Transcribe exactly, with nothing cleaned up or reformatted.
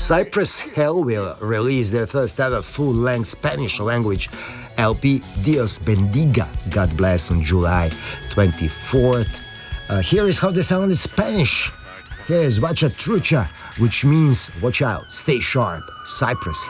Cypress Hill will release their first ever full-length Spanish-language L P, Dios Bendiga, God Bless, on July twenty-fourth. Uh, here is how they sound in Spanish. Here is Vacha Trucha, which means watch out, stay sharp, Cypress